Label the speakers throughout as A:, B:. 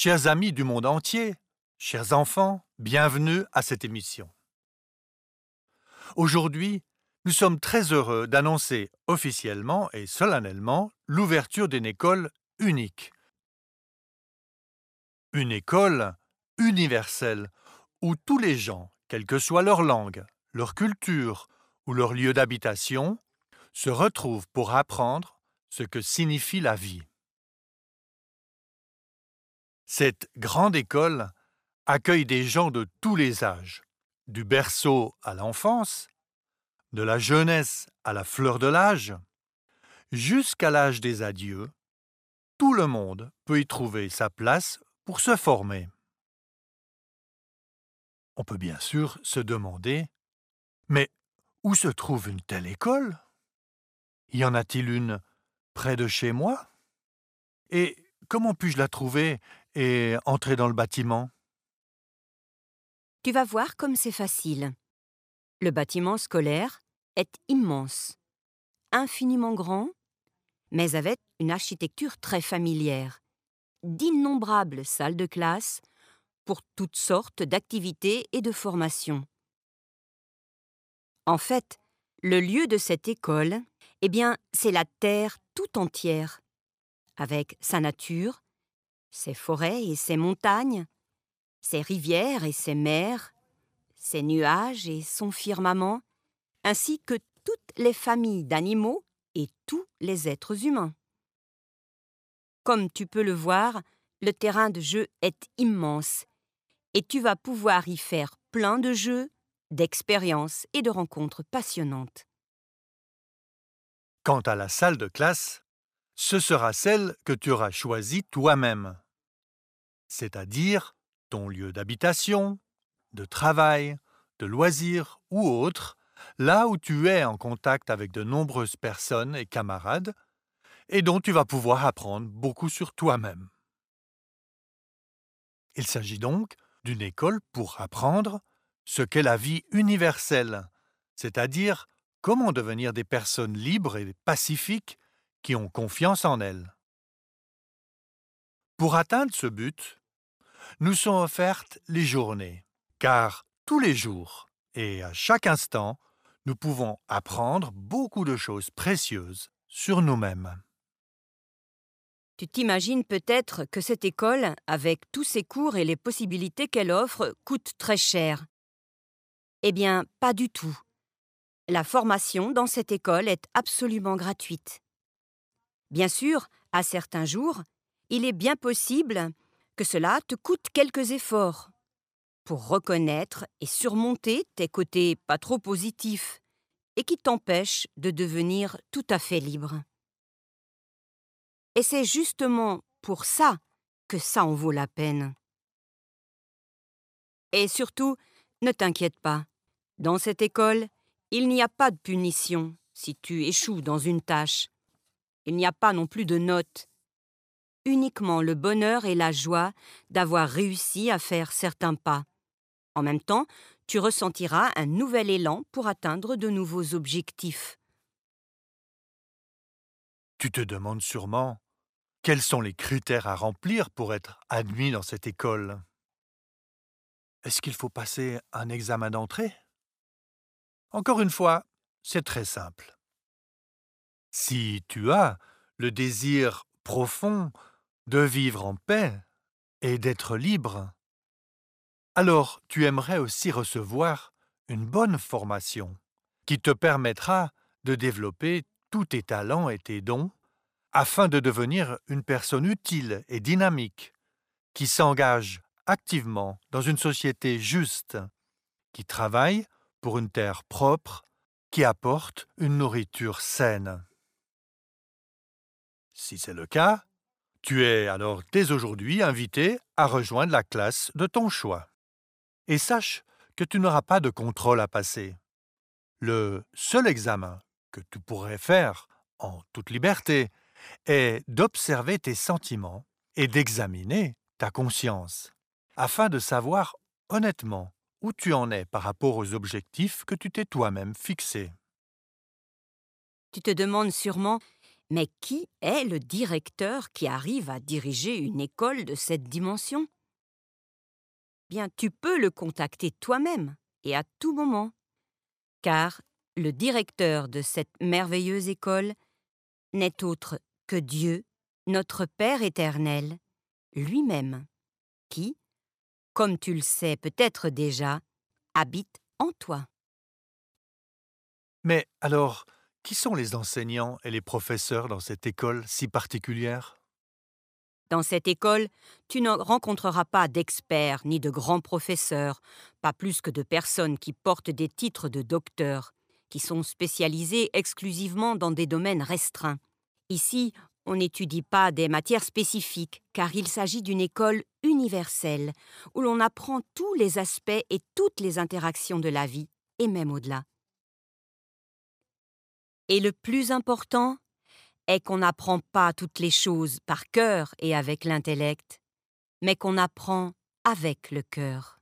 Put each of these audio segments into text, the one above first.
A: Chers amis du monde entier, chers enfants, bienvenue à cette émission. Aujourd'hui, nous sommes très heureux d'annoncer officiellement et solennellement l'ouverture d'une école unique. Une école universelle où tous les gens, quelle que soit leur langue, leur culture ou leur lieu d'habitation, se retrouvent pour apprendre ce que signifie la vie. Cette grande école accueille des gens de tous les âges, du berceau à l'enfance, de la jeunesse à la fleur de l'âge, jusqu'à l'âge des adieux. Tout le monde peut y trouver sa place pour se former. On peut bien sûr se demander, mais où se trouve une telle école? Y en a-t-il une près de chez moi? Et comment puis-je la trouver et entrer dans le bâtiment?
B: Tu vas voir comme c'est facile. Le bâtiment scolaire est immense, infiniment grand, mais avec une architecture très familière. D'innombrables salles de classe pour toutes sortes d'activités et de formations. En fait, le lieu de cette école, c'est la Terre tout entière, avec sa nature, ses forêts et ses montagnes, ses rivières et ses mers, ses nuages et son firmament, ainsi que toutes les familles d'animaux et tous les êtres humains. Comme tu peux le voir, le terrain de jeu est immense et tu vas pouvoir y faire plein de jeux, d'expériences et de rencontres passionnantes.
A: Quant à la salle de classe, ce sera celle que tu auras choisie toi-même, c'est-à-dire ton lieu d'habitation, de travail, de loisirs ou autre, là où tu es en contact avec de nombreuses personnes et camarades et dont tu vas pouvoir apprendre beaucoup sur toi-même. Il s'agit donc d'une école pour apprendre ce qu'est la vie universelle, c'est-à-dire comment devenir des personnes libres et pacifiques qui ont confiance en elles. Pour atteindre ce but, nous sont offertes les journées, car tous les jours et à chaque instant, nous pouvons apprendre beaucoup de choses précieuses sur nous-mêmes.
B: Tu t'imagines peut-être que cette école, avec tous ses cours et les possibilités qu'elle offre, coûte très cher. Eh bien, pas du tout. La formation dans cette école est absolument gratuite. Bien sûr, à certains jours, il est bien possible que cela te coûte quelques efforts pour reconnaître et surmonter tes côtés pas trop positifs et qui t'empêchent de devenir tout à fait libre. Et c'est justement pour ça que ça en vaut la peine. Et surtout, ne t'inquiète pas. Dans cette école, il n'y a pas de punition si tu échoues dans une tâche. Il n'y a pas non plus de notes. Uniquement le bonheur et la joie d'avoir réussi à faire certains pas. En même temps, tu ressentiras un nouvel élan pour atteindre de nouveaux objectifs.
A: Tu te demandes sûrement quels sont les critères à remplir pour être admis dans cette école. Est-ce qu'il faut passer un examen d'entrée? Encore une fois, c'est très simple. Si tu as le désir profond de vivre en paix et d'être libre, alors tu aimerais aussi recevoir une bonne formation qui te permettra de développer tous tes talents et tes dons afin de devenir une personne utile et dynamique qui s'engage activement dans une société juste, qui travaille pour une terre propre, qui apporte une nourriture saine. Si c'est le cas, tu es alors dès aujourd'hui invité à rejoindre la classe de ton choix. Et sache que tu n'auras pas de contrôle à passer. Le seul examen que tu pourrais faire en toute liberté est d'observer tes sentiments et d'examiner ta conscience, afin de savoir honnêtement où tu en es par rapport aux objectifs que tu t'es toi-même fixés.
B: Tu te demandes sûrement, Mais qui est le directeur qui arrive à diriger une école de cette dimension? Bien, tu peux le contacter toi-même et à tout moment, car le directeur de cette merveilleuse école n'est autre que Dieu, notre Père éternel, lui-même, qui, comme tu le sais peut-être déjà, habite en toi.
A: Mais alors, qui sont les enseignants et les professeurs dans cette école si particulière?
B: Dans cette école, tu ne rencontreras pas d'experts ni de grands professeurs, pas plus que de personnes qui portent des titres de docteur, qui sont spécialisés exclusivement dans des domaines restreints. Ici, on n'étudie pas des matières spécifiques, car il s'agit d'une école universelle, où l'on apprend tous les aspects et toutes les interactions de la vie, et même au-delà. Et le plus important est qu'on n'apprend pas toutes les choses par cœur et avec l'intellect, mais qu'on apprend avec le cœur.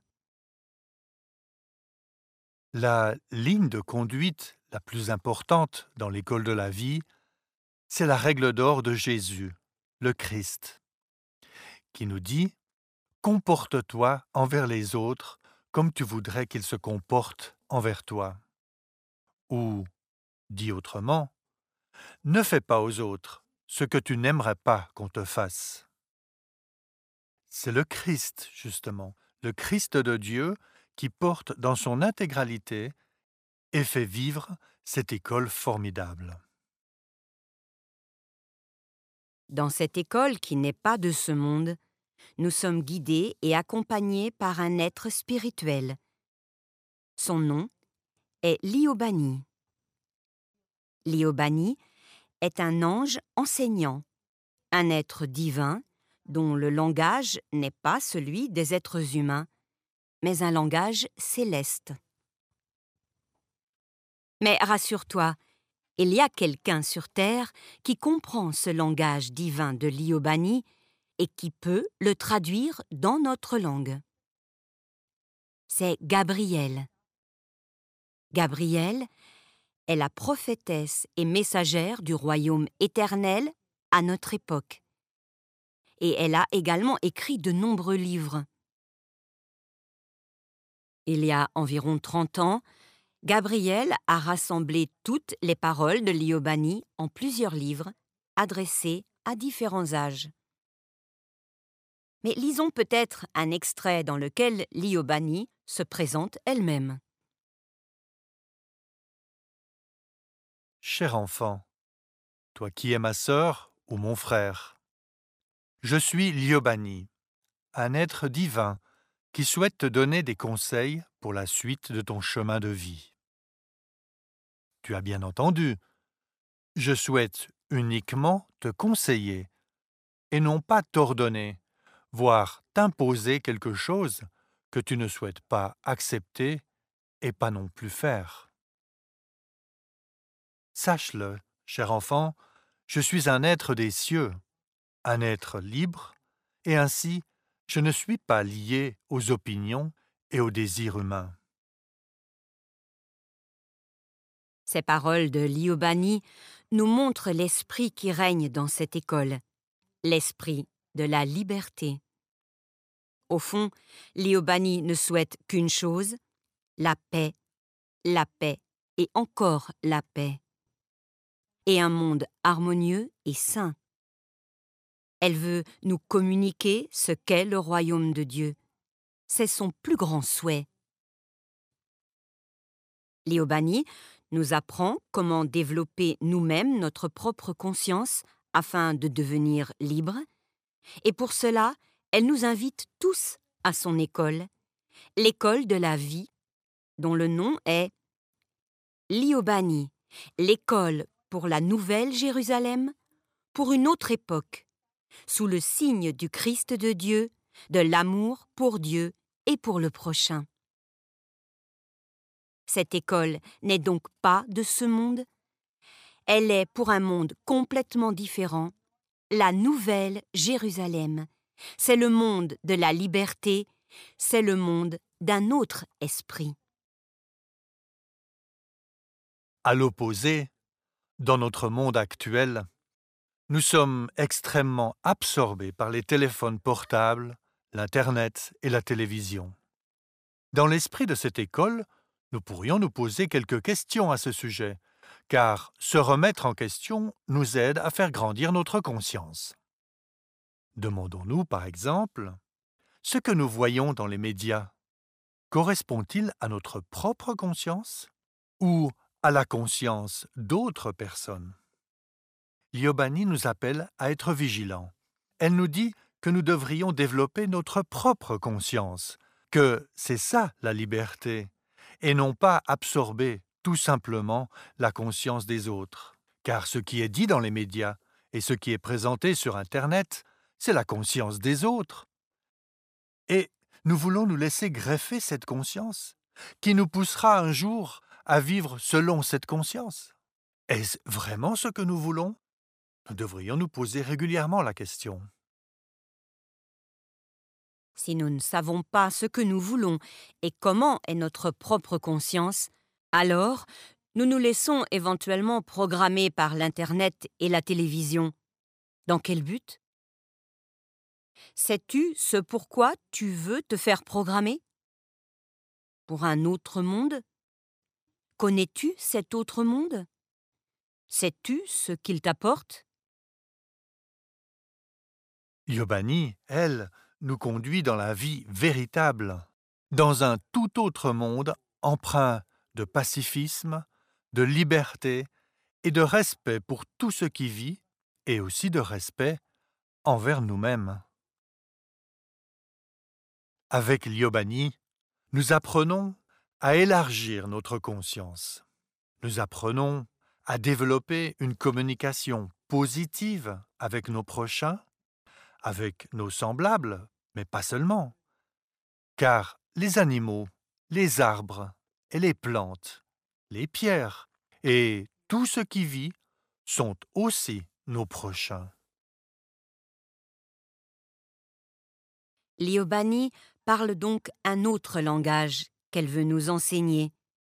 A: La ligne de conduite la plus importante dans l'école de la vie, c'est la règle d'or de Jésus, le Christ, qui nous dit « Comporte-toi envers les autres comme tu voudrais qu'ils se comportent envers toi. » Ou, dit autrement, « Ne fais pas aux autres ce que tu n'aimerais pas qu'on te fasse. » C'est le Christ, justement, le Christ de Dieu, qui porte dans son intégralité et fait vivre cette école formidable.
B: Dans cette école qui n'est pas de ce monde, nous sommes guidés et accompagnés par un être spirituel. Son nom est Liobani. Liobani est un ange enseignant, un être divin dont le langage n'est pas celui des êtres humains, mais un langage céleste. Mais rassure-toi, il y a quelqu'un sur Terre qui comprend ce langage divin de Liobani et qui peut le traduire dans notre langue. C'est Gabrielle. Gabrielle est la prophétesse et messagère du royaume éternel à notre époque. Et elle a également écrit de nombreux livres. Il y a environ 30 ans, Gabrielle a rassemblé toutes les paroles de Liobani en plusieurs livres, adressés à différents âges. Mais lisons peut-être un extrait dans lequel Liobani se présente elle-même.
A: Cher enfant, toi qui es ma sœur ou mon frère, je suis Liobani, un être divin qui souhaite te donner des conseils pour la suite de ton chemin de vie. Tu as bien entendu, je souhaite uniquement te conseiller et non pas t'ordonner, voire t'imposer quelque chose que tu ne souhaites pas accepter et pas non plus faire. Sache-le, cher enfant, je suis un être des cieux, un être libre, et ainsi je ne suis pas lié aux opinions et aux désirs humains.
B: Ces paroles de Liobani nous montrent l'esprit qui règne dans cette école, l'esprit de la liberté. Au fond, Liobani ne souhaite qu'une chose, la paix et encore la paix. Et un monde harmonieux et sain. Elle veut nous communiquer ce qu'est le royaume de Dieu. C'est son plus grand souhait. Liobani nous apprend comment développer nous-mêmes notre propre conscience afin de devenir libres, et pour cela, elle nous invite tous à son école, l'école de la vie, dont le nom est Liobani, l'école pour la nouvelle Jérusalem, pour une autre époque, sous le signe du Christ de Dieu, de l'amour pour Dieu et pour le prochain. Cette école n'est donc pas de ce monde. Elle est pour un monde complètement différent, la nouvelle Jérusalem. C'est le monde de la liberté, c'est le monde d'un autre esprit.
A: À l'opposé, dans notre monde actuel, Nous sommes extrêmement absorbés par les téléphones portables, l'Internet et la télévision. Dans l'esprit de cette école, nous pourrions nous poser quelques questions à ce sujet, car se remettre en question nous aide à faire grandir notre conscience. Demandons-nous, par exemple, ce que nous voyons dans les médias correspond-il à notre propre conscience ou à la conscience d'autres personnes? Liobani nous appelle à être vigilants. Elle nous dit que nous devrions développer notre propre conscience, que c'est ça la liberté, et non pas absorber tout simplement la conscience des autres. Car ce qui est dit dans les médias et ce qui est présenté sur Internet, c'est la conscience des autres. Et nous voulons nous laisser greffer cette conscience, qui nous poussera un jour à vivre selon cette conscience. Est-ce vraiment ce que nous voulons? Nous devrions nous poser régulièrement la question.
B: Si nous ne savons pas ce que nous voulons et comment est notre propre conscience, alors nous nous laissons éventuellement programmer par l'Internet et la télévision. Dans quel but? Sais-tu ce pourquoi tu veux te faire programmer? Pour un autre monde? Connais-tu cet autre monde? Sais-tu ce qu'il t'apporte?
A: Yobani, elle, nous conduit dans la vie véritable, dans un tout autre monde empreint de pacifisme, de liberté et de respect pour tout ce qui vit, et aussi de respect envers nous-mêmes. Avec Liobani, nous apprenons à élargir notre conscience. Nous apprenons à développer une communication positive avec nos prochains, avec nos semblables, mais pas seulement. Car les animaux, les arbres et les plantes, les pierres et tout ce qui vit sont aussi nos prochains.
B: Liobani parle donc un autre langage qu'elle veut nous enseigner.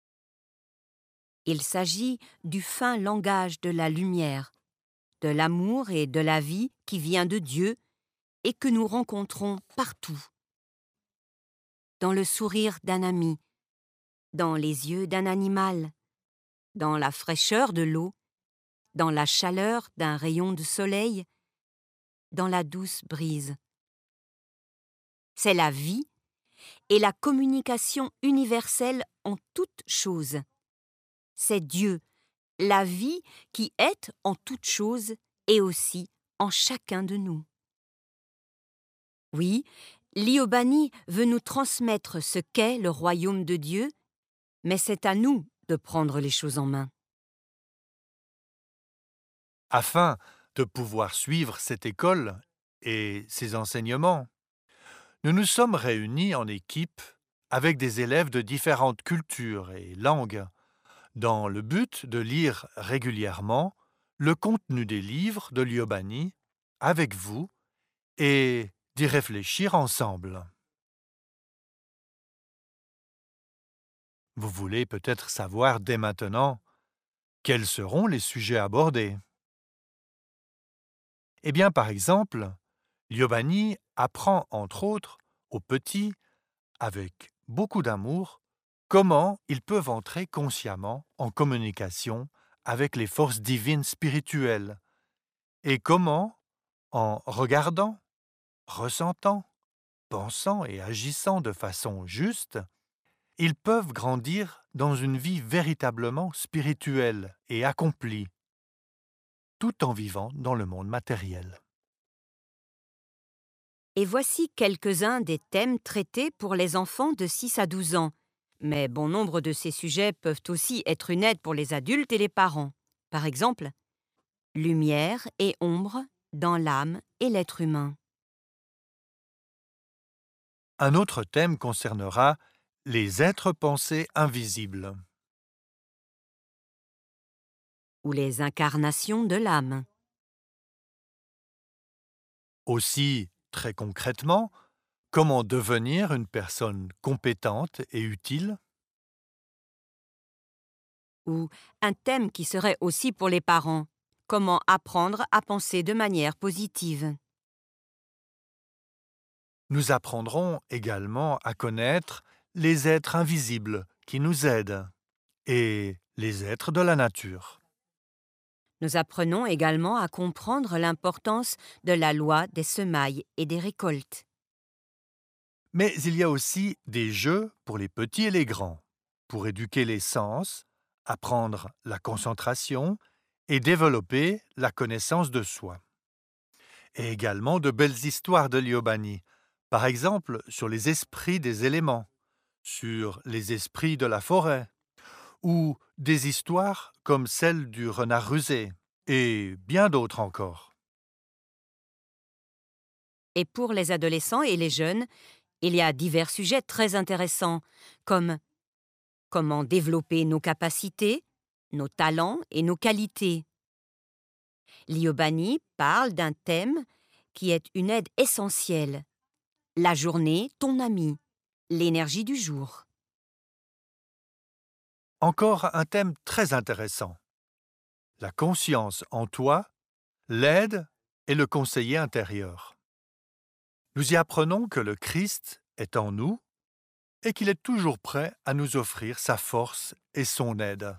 B: Il s'agit du fin langage de la lumière, de l'amour et de la vie qui vient de Dieu et que nous rencontrons partout. Dans le sourire d'un ami, dans les yeux d'un animal, dans la fraîcheur de l'eau, dans la chaleur d'un rayon de soleil, dans la douce brise. C'est la vie et la communication universelle en toutes choses. C'est Dieu, la vie qui est en toutes choses et aussi en chacun de nous. Oui, Liobani veut nous transmettre ce qu'est le royaume de Dieu, mais c'est à nous de prendre les choses en main.
A: Afin de pouvoir suivre cette école et ses enseignements, nous nous sommes réunis en équipe avec des élèves de différentes cultures et langues, dans le but de lire régulièrement le contenu des livres de Liobani avec vous et d'y réfléchir ensemble. Vous voulez peut-être savoir dès maintenant quels seront les sujets abordés. Eh bien, par exemple, Liobani apprend entre autres aux petits, avec beaucoup d'amour, comment ils peuvent entrer consciemment en communication avec les forces divines spirituelles et comment, en regardant, ressentant, pensant et agissant de façon juste, ils peuvent grandir dans une vie véritablement spirituelle et accomplie, tout en vivant dans le monde matériel.
B: Et voici quelques-uns des thèmes traités pour les enfants de 6 à 12 ans. Mais bon nombre de ces sujets peuvent aussi être une aide pour les adultes et les parents. Par exemple, lumière et ombre dans l'âme et l'être humain.
A: Un autre thème concernera les êtres pensés invisibles.
B: Ou les incarnations de l'âme.
A: Aussi, très concrètement, comment devenir une personne compétente et utile.
B: Ou un thème qui serait aussi pour les parents. comment apprendre à penser de manière positive.
A: Nous apprendrons également à connaître les êtres invisibles qui nous aident et les êtres de la nature.
B: Nous apprenons également à comprendre l'importance de la loi des semailles et des récoltes.
A: Mais il y a aussi des jeux pour les petits et les grands, pour éduquer les sens, apprendre la concentration et développer la connaissance de soi. Et également de belles histoires de Liobani, par exemple sur les esprits des éléments, sur les esprits de la forêt, ou des histoires comme celle du renard rusé, et bien d'autres encore.
B: Et pour les adolescents et les jeunes, il y a divers sujets très intéressants, comme comment développer nos capacités, nos talents et nos qualités. Liobani parle d'un thème qui est une aide essentielle. La journée, ton ami. L'énergie du jour.
A: Encore un thème très intéressant. La conscience en toi, l'aide et le conseiller intérieur. Nous y apprenons que le Christ est en nous et qu'il est toujours prêt à nous offrir sa force et son aide.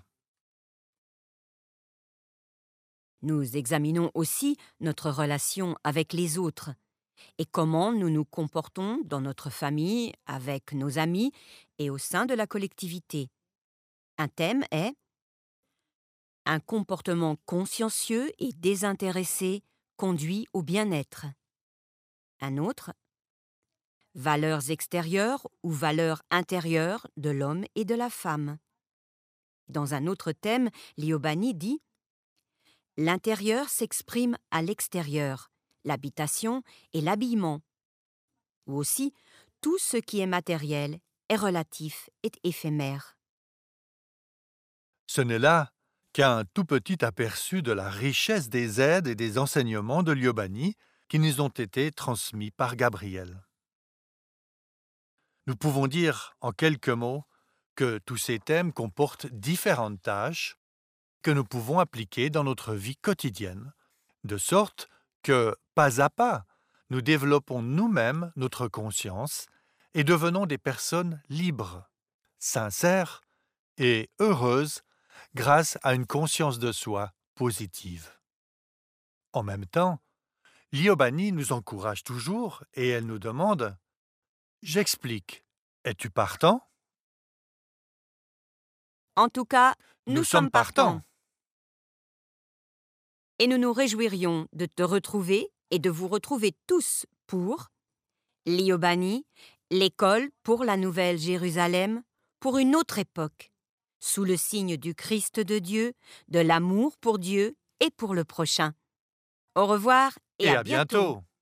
B: Nous examinons aussi notre relation avec les autres et comment nous nous comportons dans notre famille, avec nos amis et au sein de la collectivité. Un thème est un comportement consciencieux et désintéressé conduit au bien-être. Un autre, valeurs extérieures ou valeurs intérieures de l'homme et de la femme. Dans un autre thème, Liobani dit l'intérieur s'exprime à l'extérieur, l'habitation et l'habillement. Ou aussi, tout ce qui est matériel est relatif et éphémère.
A: Ce n'est là qu'un tout petit aperçu de la richesse des aides et des enseignements de Liobani qui nous ont été transmis par Gabriel. Nous pouvons dire en quelques mots que tous ces thèmes comportent différentes tâches que nous pouvons appliquer dans notre vie quotidienne, de sorte que, pas à pas, nous développons nous-mêmes notre conscience et devenons des personnes libres, sincères et heureuses grâce à une conscience de soi positive. En même temps, Liobani nous encourage toujours et elle nous demande « J'explique, es-tu partant ?»
B: En tout cas,
A: Nous
B: nous
A: sommes
B: sommes partants.
A: partants.
B: Et nous nous réjouirions de te retrouver et de vous retrouver tous pour Liobani, l'école pour la Nouvelle Jérusalem, pour une autre époque, sous le signe du Christ de Dieu, de l'amour pour Dieu et pour le prochain. Au revoir et
A: Et
B: à
A: à
B: bientôt.
A: bientôt.